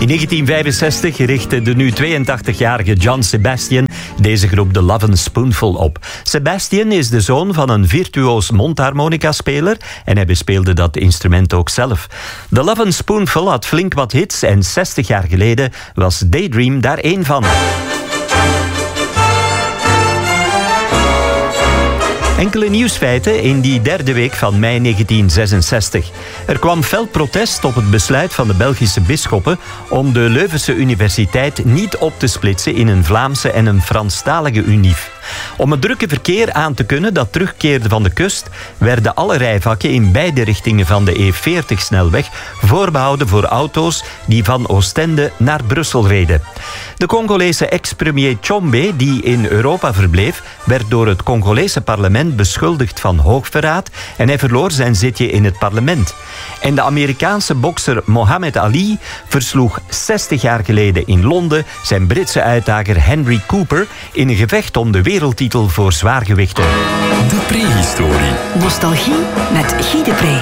In 1965 richtte de nu 82-jarige John Sebastian deze groep The Lovin' Spoonful op. Sebastian is de zoon van een virtuoos mondharmonica-speler en hij bespeelde dat instrument ook zelf. The Lovin' Spoonful had flink wat hits en 60 jaar geleden was Daydream daar één van. Enkele nieuwsfeiten in die derde week van mei 1966. Er kwam fel protest op het besluit van de Belgische bisschoppen om de Leuvense Universiteit niet op te splitsen in een Vlaamse en een Franstalige unief. Om het drukke verkeer aan te kunnen dat terugkeerde van de kust, werden alle rijvakken in beide richtingen van de E40-snelweg voorbehouden voor auto's die van Oostende naar Brussel reden. De Congolese ex-premier Tshombe, die in Europa verbleef, werd door het Congolese parlement beschuldigd van hoogverraad en hij verloor zijn zitje in het parlement. En de Amerikaanse bokser Muhammad Ali versloeg 60 jaar geleden in Londen zijn Britse uitdager Henry Cooper in een gevecht om de wereldtitel voor zwaargewichten. De prehistorie. Nostalgie met Guy de Pre.